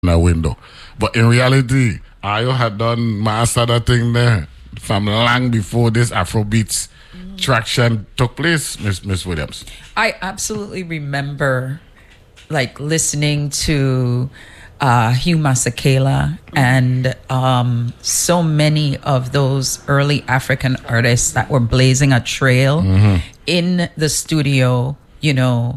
a window. But in reality, Ayo had done master that thing there from long before this Afrobeats traction took place, Miss Williams. I absolutely remember like listening to Hugh Masekela and so many of those early African artists that were blazing a trail in the studio, you know,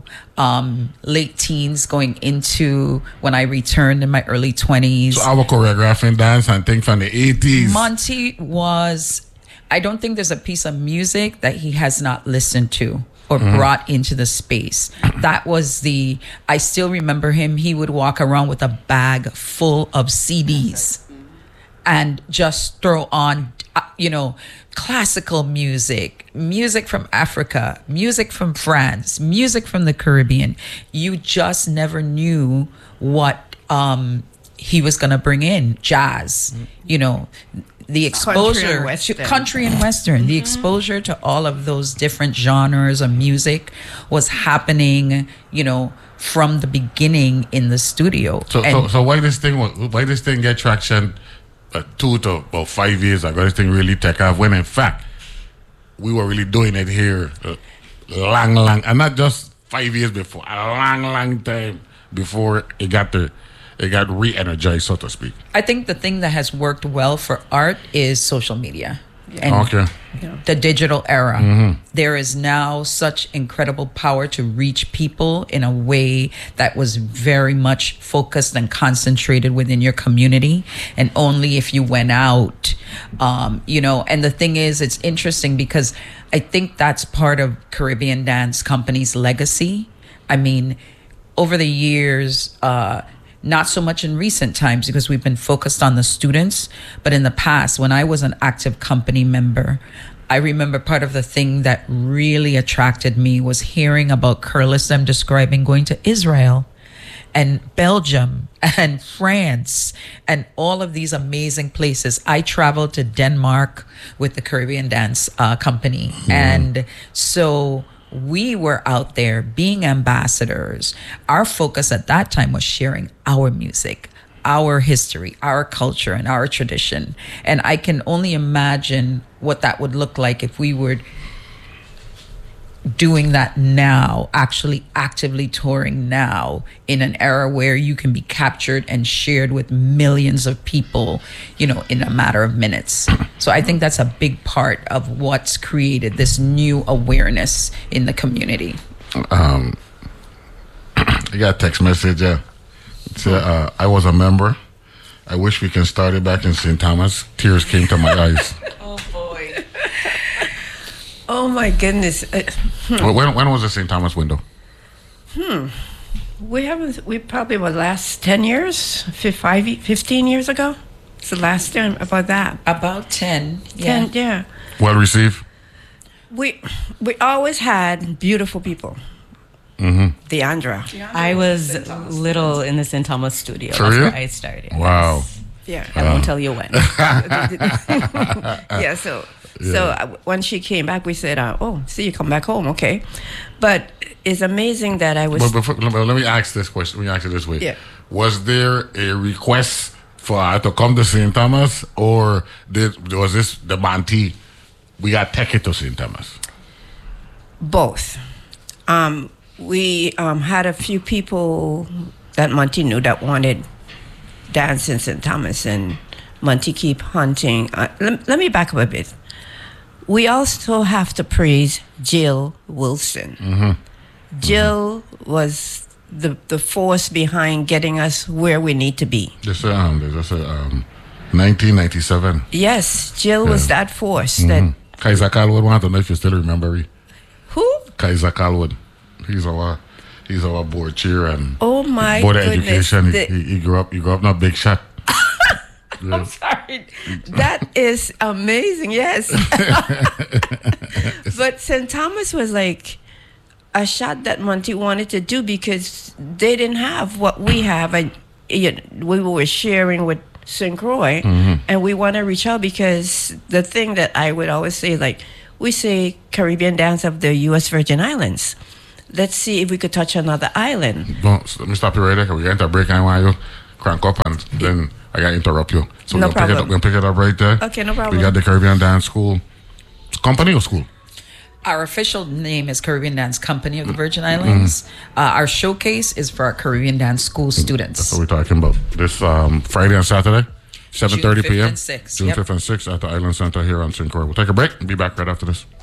late teens going into when I returned in my early 20s. So our choreographing dance and things from the 80s. Monty was, I don't think there's a piece of music that he has not listened to or brought into the space. That was I still remember him. He would walk around with a bag full of CDs and just throw on, you know, classical music, music from Africa, music from France, music from the Caribbean. You just never knew what he was going to bring in. Jazz, you know, the exposure to country and western, the exposure to all of those different genres of music was happening, you know, from the beginning in the studio. So why this thing get traction 2 to about 5 years ago? This thing really take off when in fact we were really doing it here long, and not just 5 years before, a long time before it got re-energized, so to speak. I think the thing that has worked well for art is social media and the digital era. There is now such incredible power to reach people in a way that was very much focused and concentrated within your community, and only if you went out, you know. And the thing is, it's interesting because I think that's part of Caribbean Dance Company's legacy. I mean, over the years, not so much in recent times because we've been focused on the students, but in the past, when I was an active company member, I remember part of the thing that really attracted me was hearing about Curlism describing going to Israel and Belgium and France and all of these amazing places. I traveled to Denmark with the Caribbean Dance Company. And so we were out there being ambassadors. Our focus at that time was sharing our music, our history, our culture, and our tradition. And I can only imagine what that would look like if we were doing that now, actually actively touring now in an era where you can be captured and shared with millions of people, you know, in a matter of minutes. So I think that's a big part of what's created this new awareness in the community. I got a text message. I was a member. I wish we can start it back in St. Thomas. Tears came to my eyes. Oh boy. Oh my goodness. When was the St. Thomas window? We probably were last 10 years, 15 years ago. It's the last time about that. About 10. 10, yeah. Well received? We always had beautiful people. Deandra. I was little in the St. Thomas studio. For That's real? where I started. Wow. Yeah. I won't tell you when. Yeah, so when she came back, we said, you come back home, okay. But it's amazing that I was... But let me ask this question. Let me ask it this way. Yeah. Was there a request for her to come to St. Thomas, or was this the Monty, we got take it to St. Thomas? Both. We had a few people that Monty knew that wanted dance in St. Thomas, and Monty keep hunting. Let me back up a bit. We also have to praise Jill Wilson. Jill was the force behind getting us where we need to be. There's 1997. Yes, Jill was that force. That Kaiser Calwood, I don't know if you still remember it. who? Kaiser Calwood. He's our board chair and Oh my board of goodness. education. He grew up in a big shot. I'm sorry. That is amazing. Yes. But St. Thomas was like a shot that Monty wanted to do because they didn't have what we have. And we were sharing with St. Croix, and we want to reach out because the thing that I would always say, like, we say Caribbean dance of the U.S. Virgin Islands. Let's see if we could touch another island. Let me stop you right there. We're going to break. I want you crank up, and then I got to interrupt you. So No we're going to pick it up right there. Okay, no problem. We got the Caribbean Dance School. Company or school? Our official name is Caribbean Dance Company of the Virgin Islands. Our showcase is for our Caribbean Dance School students. That's what we're talking about. This Friday and Saturday, 7:30 p.m. and 6th. June 5th and 6th at the Island Center here on St. Croix. We'll take a break and be back right after this.